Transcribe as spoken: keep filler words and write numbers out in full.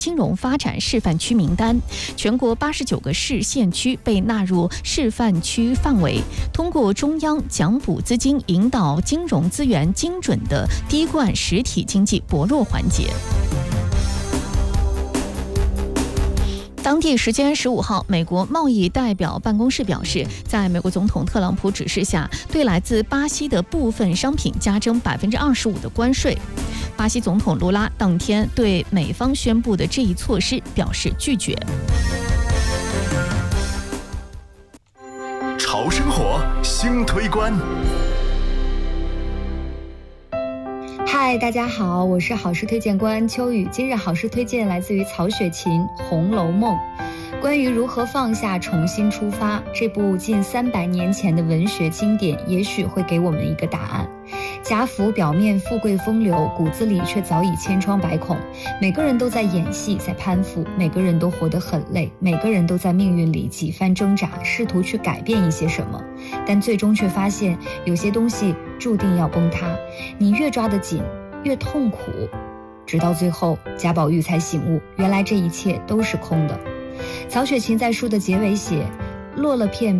金融发展示范区名单，全国八十九个市县区被纳入示范区范围，通过中央奖补资金，引导金融资源精准的滴灌实体经济薄弱环节。当地时间十五号，美国贸易代表办公室表示，在美国总统特朗普指示下，对来自巴西的部分商品加征百分之二十五的关税。巴西总统卢拉当天对美方宣布的这一措施表示拒绝。 潮生活新推关。 嗨，大家好，我是好诗推荐官秋雨。今日好诗推荐来自于曹雪芹《红楼梦》，关于如何放下，重新出发，这部近三百年前的文学经典，也许会给我们一个答案。贾府表面富贵风流，骨子里却早已千疮百孔。每个人都在演戏，在攀附，每个人都活得很累，每个人都在命运里几番挣扎，试图去改变一些什么，但最终却发现有些东西注定要崩塌，你越抓得紧，越痛苦。直到最后，贾宝玉才醒悟，原来这一切都是空的。曹雪芹在书的结尾写，落了片